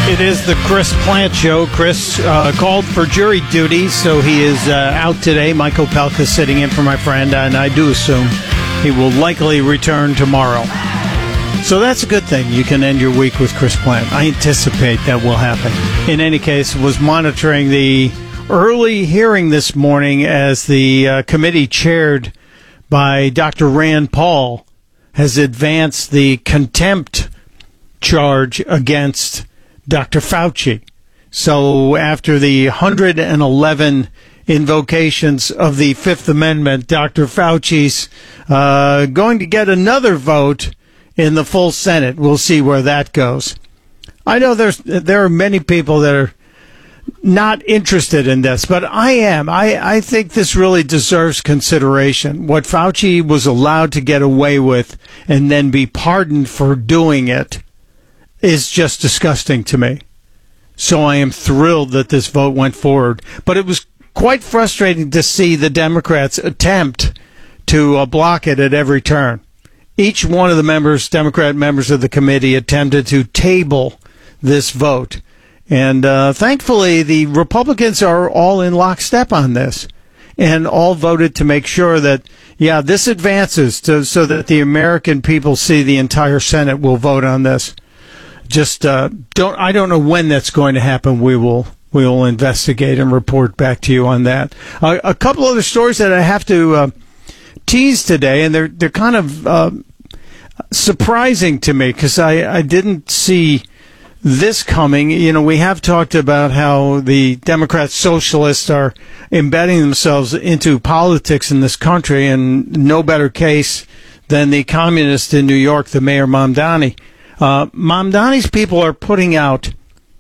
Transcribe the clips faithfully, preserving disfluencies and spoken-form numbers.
It is the Chris Plant Show. Chris uh, called for jury duty, so he is uh, out today. Michael Pelka sitting in for my friend, and I do assume he will likely return tomorrow. So that's a good thing. You can end your week with Chris Plant. I anticipate that will happen. In any case, was monitoring the early hearing this morning as the uh, committee chaired by Doctor Rand Paul has advanced the contempt charge against Doctor Fauci. So after the one hundred eleven invocations of the Fifth Amendment, Doctor Fauci's uh, going to get another vote in the full Senate. We'll see where that goes. I know there's there are many people that are not interested in this, but I am. I, I think this really deserves consideration. What Fauci was allowed to get away with and then be pardoned for doing it is just disgusting to me. So I am thrilled that this vote went forward. But it was quite frustrating to see the Democrats attempt to uh, block it at every turn. Each one of the members, Democrat members of the committee, attempted to table this vote. And uh, thankfully, the Republicans are all in lockstep on this and all voted to make sure that, yeah, this advances to, so that the American people see the entire Senate will vote on this. Just uh, don't. I don't know when that's going to happen. We will. We will investigate and report back to you on that. Uh, a couple other stories that I have to uh, tease today, and they're they're kind of uh, surprising to me because I, I didn't see this coming. You know, we have talked about how the Democrat socialists are embedding themselves into politics in this country, and no better case than the communist in New York, the Mayor Mamdani. Uh, Mamdani's people are putting out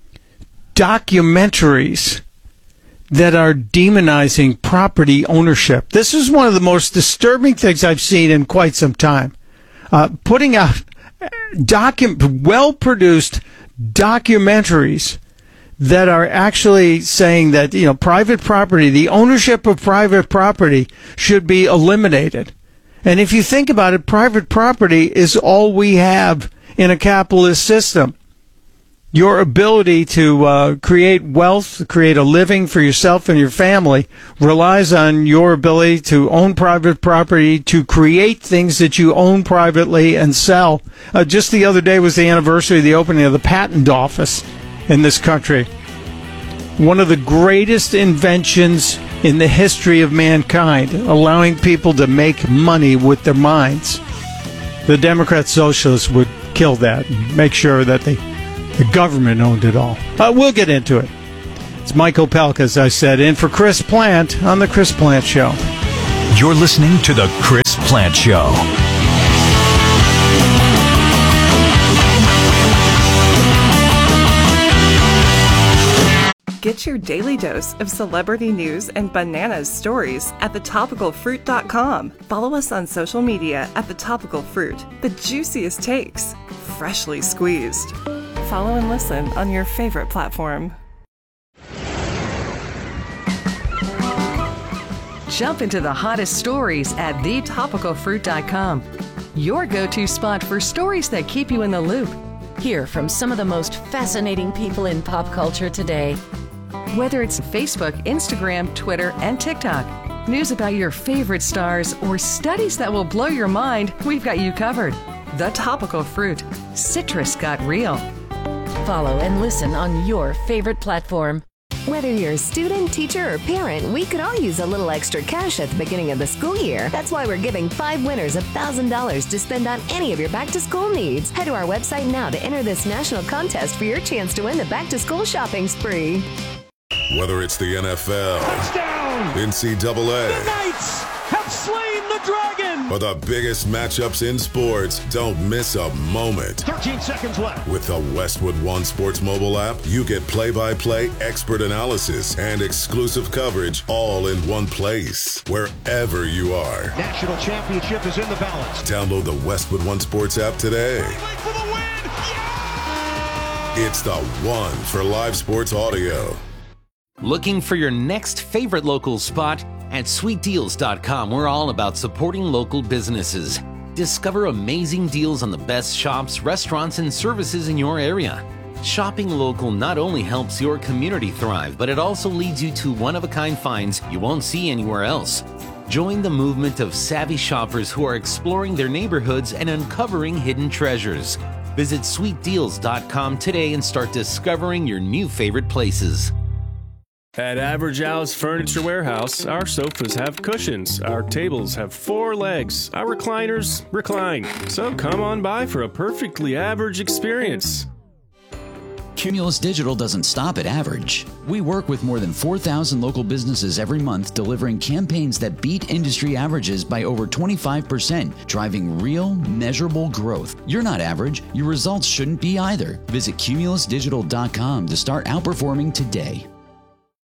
documentaries that are demonizing property ownership. This is one of the most disturbing things I've seen in quite some time. Uh, putting out docu- well-produced documentaries that are actually saying that, you know, private property, the ownership of private property should be eliminated. And if you think about it, private property is all we have in a capitalist system. Your ability to uh, create wealth, create a living for yourself and your family relies on your ability to own private property, to create things that you own privately and sell. Uh, just the other day was the anniversary of the opening of the patent office in this country. One of the greatest inventions in the history of mankind, allowing people to make money with their minds. The Democrat socialists would kill that and make sure that they, the government owned it all. Uh, we'll get into it. It's Michael Pelka, as I said, in for Chris Plant on The Chris Plant Show. You're listening to The Chris Plant Show. Get your daily dose of celebrity news and bananas stories at the topical fruit dot com. Follow us on social media at The Topical Fruit. The juiciest takes, freshly squeezed. Follow and listen on your favorite platform. Jump into the hottest stories at the topical fruit dot com. Your go-to spot for stories that keep you in the loop. Hear from some of the most fascinating people in pop culture today. Whether it's Facebook, Instagram, Twitter, and TikTok, news about your favorite stars, or studies that will blow your mind, we've got you covered. The Topical Fruit. Citrus got real. Follow and listen on your favorite platform. Whether you're a student, teacher, or parent, we could all use a little extra cash at the beginning of the school year. That's why we're giving five winners one thousand dollars to spend on any of your back-to-school needs. Head to our website now to enter this national contest for your chance to win the back-to-school shopping spree. Whether it's the N F L, touchdown, N C double A, the Knights have slain the dragon, or the biggest matchups in sports, don't miss a moment. thirteen seconds left. With the Westwood One Sports mobile app, you get play-by-play, expert analysis, and exclusive coverage all in one place, wherever you are. National championship is in the balance. Download the Westwood One Sports app today. For the win. Yeah! It's the one for live sports audio. Looking for your next favorite local spot? At sweet deals dot com, we're all about supporting local businesses. Discover amazing deals on the best shops, restaurants, and services in your area. Shopping local not only helps your community thrive, but it also leads you to one-of-a-kind finds you won't see anywhere else. Join the movement of savvy shoppers who are exploring their neighborhoods and uncovering hidden treasures. Visit sweet deals dot com today and start discovering your new favorite places. At Average Al's Furniture Warehouse, our sofas have cushions, our tables have four legs, our recliners recline. So come on by for a perfectly average experience. Cumulus Digital doesn't stop at average. We work with more than four thousand local businesses every month, delivering campaigns that beat industry averages by over twenty-five percent, driving real, measurable growth. You're not average. Your results shouldn't be either. Visit cumulus digital dot com to start outperforming today.